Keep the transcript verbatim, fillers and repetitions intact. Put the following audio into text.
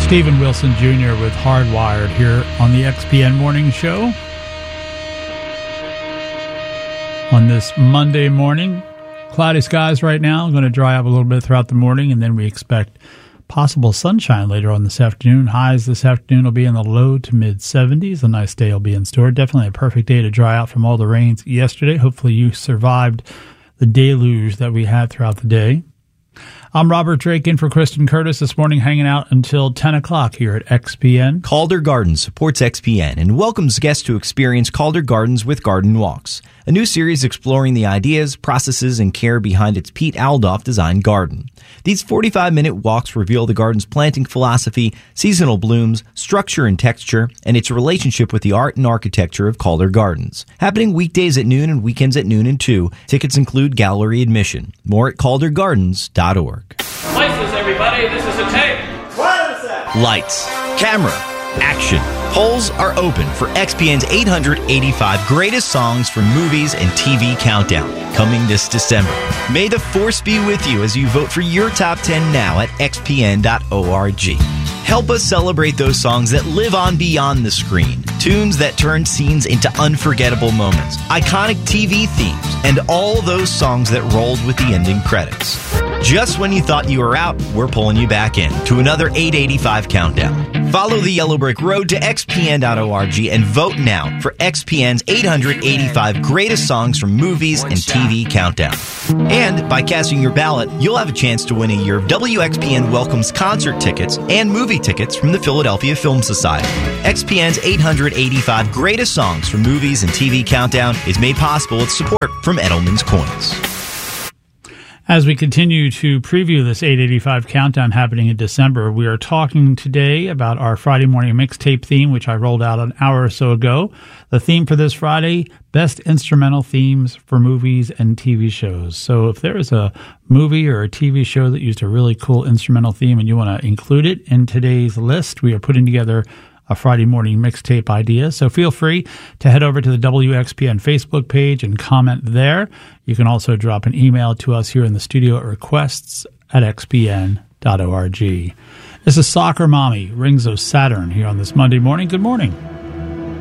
Steven Wilson Junior with Hardwired here on the X P N Morning Show. On this Monday morning, cloudy skies right now, going to dry up a little bit throughout the morning, and then we expect possible sunshine later on this afternoon. Highs this afternoon will be in the low to mid seventies. A nice day will be in store. Definitely a perfect day to dry out from all the rains yesterday. Hopefully you survived the deluge that we had throughout the day. I'm Robert Drake in for Kristen Curtis this morning, hanging out until ten o'clock here at X P N. Calder Gardens supports X P N and welcomes guests to experience Calder Gardens with Garden Walks, a new series exploring the ideas, processes, and care behind its Pete Aldoff designed garden. These forty-five minute walks reveal the garden's planting philosophy, seasonal blooms, structure and texture, and its relationship with the art and architecture of Calder Gardens. Happening weekdays at noon and weekends at noon and two. Tickets include gallery admission. More at calder gardens dot org. Lights, everybody. This is a tape. What is that? Lights, camera, action. Polls are open for X P N's eight hundred eighty-five Greatest Songs from Movies and T V Countdown, coming this December. May the force be with you as you vote for your top ten now at x p n dot org. Help us celebrate those songs that live on beyond the screen. Tunes that turn scenes into unforgettable moments. Iconic T V themes. And all those songs that rolled with the ending credits. Just when you thought you were out, we're pulling you back in to another eight eighty-five Countdown. Follow the Yellow Brick Road to x p n dot org and vote now for X P N's eight hundred eighty-five Greatest Songs from Movies and T V Countdown. And by casting your ballot, you'll have a chance to win a year of W X P N Welcomes concert tickets and movie tickets from the Philadelphia Film Society. X P N's eight hundred eighty-five Greatest Songs from Movies and T V Countdown is made possible with support from Edelman's Coins. As we continue to preview this eight eighty-five Countdown happening in December, we are talking today about our Friday morning mixtape theme, which I rolled out an hour or so ago. The theme for this Friday, Best Instrumental Themes for Movies and T V Shows. So if there is a movie or a T V show that used a really cool instrumental theme and you want to include it in today's list, we are putting together a Friday morning mixtape idea. So feel free to head over to the W X P N Facebook page and comment there. You can also drop an email to us here in the studio at requests at x p n dot org. This is Soccer Mommy, Rings of Saturn, here on this Monday morning. Good morning.